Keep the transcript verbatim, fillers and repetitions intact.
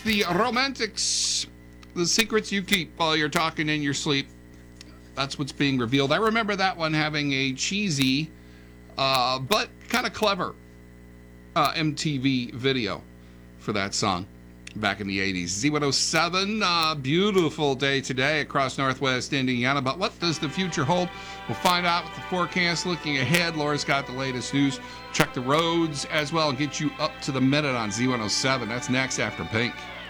the Romantics. The secrets you keep while you're talking in your sleep. That's what's being revealed. I remember that one having a cheesy, uh, but kind of clever uh, M T V video for that song back in the eighties. Z one oh seven, uh, beautiful day today across northwest Indiana. But what does the future hold? We'll find out with the forecast looking ahead. Laura's got the latest news. Check the roads as well and get you up to the minute on Z one oh seven. That's next after Pink.